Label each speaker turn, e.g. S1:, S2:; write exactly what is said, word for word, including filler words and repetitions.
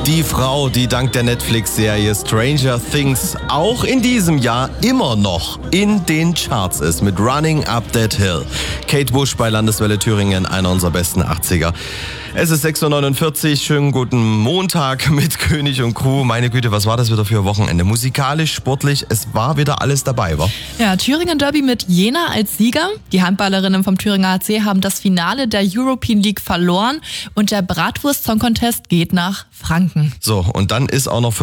S1: Die Frau, die dank der Netflix-Serie Stranger Things auch in diesem Jahr immer noch in den Charts ist mit Running Up That Hill. Kate Bush bei Landeswelle Thüringen, einer unserer besten achtziger. Es ist sechs Uhr neunundvierzig, schönen guten Montag mit König und Crew. Meine Güte, was war das wieder für ein Wochenende? Musikalisch, sportlich, es war wieder alles dabei, wa?
S2: Ja, Thüringen Derby mit Jena als Sieger. Die Handballerinnen vom Thüringer H C haben das Finale der European League verloren und der Bratwurst Song Contest geht nach Franken.
S1: So, und dann ist auch noch